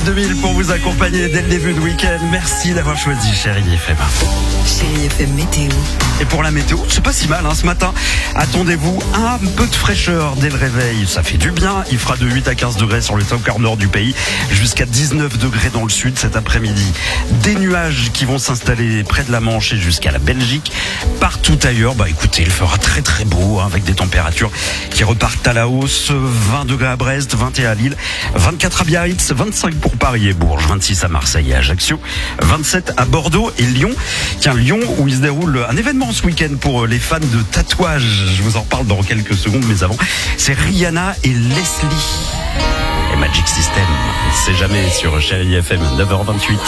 2000 pour vous accompagner dès le début de week-end. Merci d'avoir choisi Chérie FM. Chérie FM météo. Et pour la météo, c'est pas si mal ce matin. Attendez-vous un peu de fraîcheur dès le réveil. Ça fait du bien. Il fera de 8 à 15 degrés sur le top nord du pays, jusqu'à 19 degrés dans le sud cet après-midi. Des nuages qui vont s'installer près de la Manche et jusqu'à la Belgique. Partout ailleurs, écoutez, il fera très très beau avec des températures qui repartent à la hausse. 20 degrés à Brest, 21 à Lille, 24 à Biarritz, 25 pour Paris et Bourges, 26 à Marseille et Ajaccio, 27 à Bordeaux et Lyon. Tiens, Lyon où il se déroule un événement ce week-end pour les fans de tatouage. Je vous en reparle dans quelques secondes, mais avant, c'est Rihanna et Leslie et Magic System. C'est jamais sur Chérie FM, 9h28.